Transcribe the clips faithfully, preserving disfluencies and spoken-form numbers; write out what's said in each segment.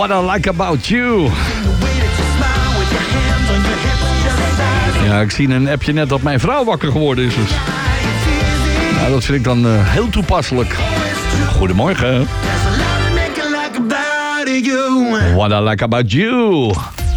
What I Like About You. Ja, ik zie een appje net dat mijn vrouw wakker geworden is. Dus. Nou, dat vind ik dan uh, heel toepasselijk. Goedemorgen. What I Like About You.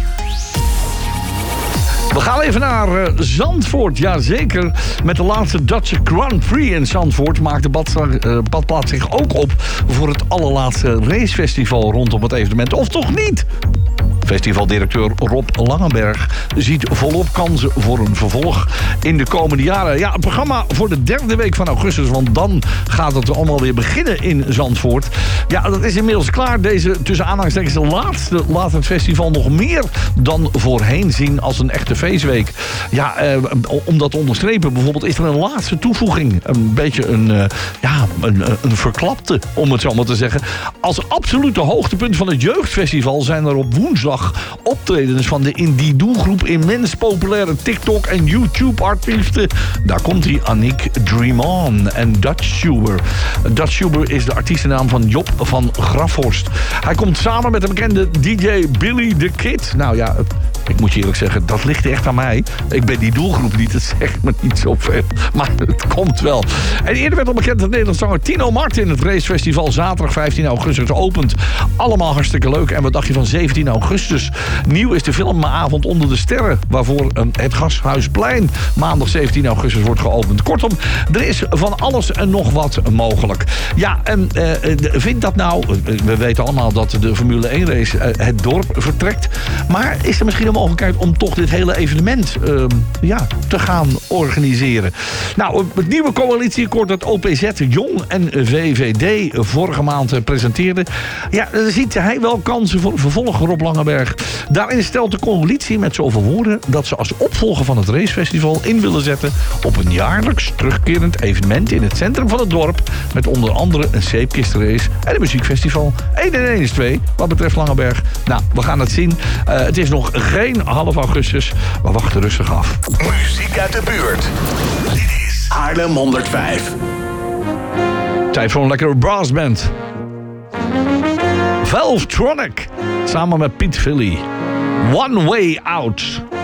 We gaan even naar uh, Zandvoort, jazeker. Met de laatste Dutch Grand Prix in Zandvoort maakt de bad, uh, badplaats zich ook op voor het allerlaatste racefestival rondom het evenement. Of toch niet? Festivaldirecteur Rob Langenberg ziet volop kansen voor een vervolg in de komende jaren. Ja, het programma voor de derde week van augustus, want dan gaat het allemaal weer beginnen in Zandvoort. Ja, dat is inmiddels klaar. Deze, tussen aanhalingstekens, de laatste laat het festival nog meer dan voorheen zien als een echte feestweek. Ja, eh, om dat te onderstrepen, bijvoorbeeld is er een laatste toevoeging. Een beetje een, uh, ja, een, een verklapte, om het zo maar te zeggen. Als absolute hoogtepunt van het jeugdfestival zijn er op woensdag optredens van de in die doelgroep immens populaire TikTok en YouTube artiesten. Daar komt hij, Annick Dream On en Dutch Schuber. Dutch Schuber is de artiestennaam van Job van Grafhorst. Hij komt samen met de bekende D J Billy the Kid. Nou ja, ik moet je eerlijk zeggen, dat ligt echt aan mij. Ik ben die doelgroep niet, het zegt me niet zo ver. Maar het komt wel. En eerder werd al bekend dat Nederlands zanger Tino Martin het racefestival zaterdag vijftien augustus opent. Allemaal hartstikke leuk. En wat dacht je van zeventien augustus? Nieuw is de filmavond Onder de Sterren, waarvoor het Gasthuisplein maandag zeventien augustus wordt geopend. Kortom, er is van alles en nog wat mogelijk. Ja, en uh, vind dat nou... We weten allemaal dat de Formule één race uh, het dorp vertrekt. Maar is er misschien een mogelijkheid om toch dit hele evenement uh, ja, te gaan organiseren? Nou, het nieuwe coalitieakkoord dat O P Z, Jong en V V D vorige maand presenteerde. Ja, daar ziet hij wel kansen voor vervolg, Rob Langenberg. Daarin stelt de coalitie met zoveel woorden dat ze als opvolger van het racefestival in willen zetten op een jaarlijks terugkerend evenement in het centrum van het dorp met onder andere een zeepkistrace en een muziekfestival. één en één is twee wat betreft Langenberg. Nou, we gaan het zien. Uh, het is nog geen half augustus. We wachten rustig af. Muziek uit de buurt. Dit is Haarlem honderdvijf. Tijd voor een lekkere brassband. Valvetronic. Samen met Piet Philly. One Way Out.